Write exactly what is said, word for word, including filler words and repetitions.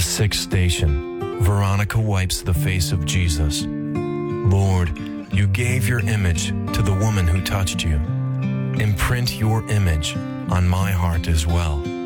sixth station, Veronica wipes the face of Jesus. Lord, you gave your image to the woman who touched you. Imprint your image on my heart as well.